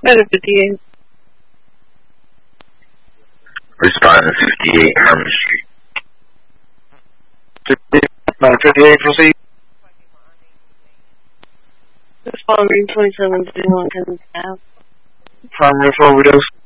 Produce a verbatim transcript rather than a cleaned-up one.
fifty-eight. Respond to fifty-eight Herman Street. fifty-eight, proceed. Respond to twenty-seven thirty-one Kennedy Ave. Primary for overdose.